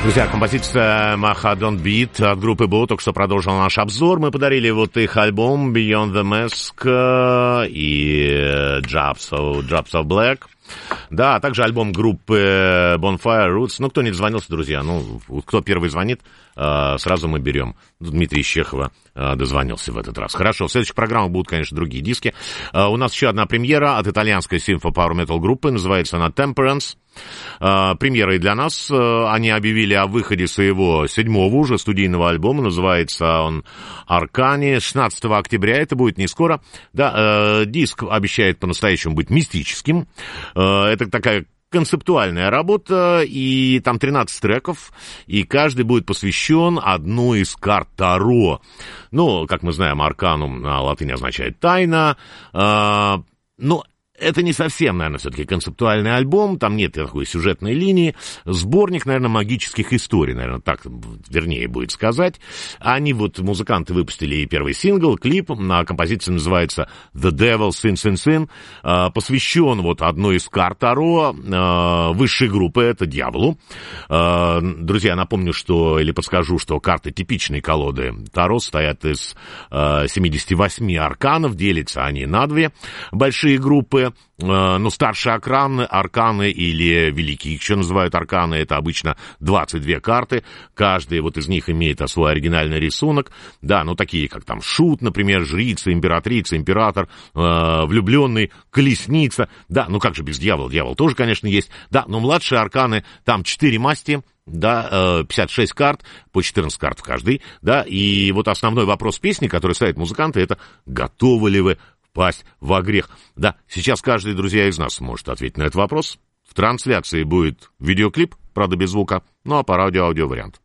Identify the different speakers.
Speaker 1: Друзья, композиция Maha Don't Beat от группы Bo только что продолжил наш обзор. Мы подарили вот их альбом Beyond the Mask и Drops of Black. Да, а также альбом группы Bonfire Roots. Ну, кто не дозвонился, друзья, кто первый звонит, сразу мы берем. Дмитрий из Чехова дозвонился в этот раз. Хорошо, в следующих программах будут, конечно, другие диски. У нас еще одна премьера от итальянской симфо-пауэр-метал группы, называется она Temperance. Премьера и для нас. Они объявили о выходе своего 7-го уже студийного альбома. Называется он Arcane. 16 октября. Это будет не скоро. Да, диск обещает по-настоящему быть мистическим. Это такая концептуальная работа, и там 13 треков, и каждый будет посвящен одной из карт Таро. Ну, как мы знаем, арканум на латыни означает «тайна». Это не совсем, наверное, все-таки концептуальный альбом, там нет такой сюжетной линии. Сборник, наверное, магических историй, наверное, так вернее будет сказать. Они музыканты выпустили и первый сингл, клип, композиция называется «The Devil Sin Sin Sin», посвящен одной из карт Таро, высшей группы, это дьяволу. Друзья, напомню, или подскажу, что карты типичной колоды Таро состоят из 78 арканов, делятся они на две большие группы. Старшие арканы или великие, их еще называют арканы, это обычно 22 карты, каждая из них имеет свой оригинальный рисунок, да, такие, как там шут, например, жрица, императрица, император, влюбленный, колесница, да, как же без дьявола, дьявол тоже, конечно, есть, да, но младшие арканы, там 4 масти, да, 56 карт, по 14 карт в каждой, да, и основной вопрос песни, который ставят музыканты, это готовы ли вы пасть во грех. Да, сейчас каждый, друзья, из нас может ответить на этот вопрос. В трансляции будет видеоклип, правда, без звука, а по радио аудиовариант.